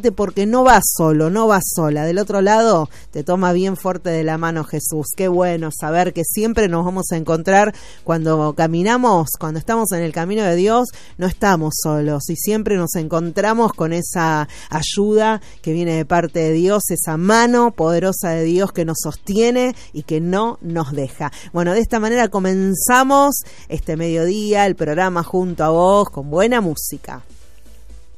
porque no vas solo, no vas sola. Del otro lado te toma bien fuerte de la mano Jesús. Qué bueno saber que siempre nos vamos a encontrar cuando caminamos, cuando estamos en el camino de Dios, no estamos solos y siempre nos encontramos con esa ayuda que viene de parte de Dios, esa mano poderosa de Dios que nos sostiene y que no nos deja. Bueno, de esta manera comenzamos este mediodía, el programa junto a vos con buena música.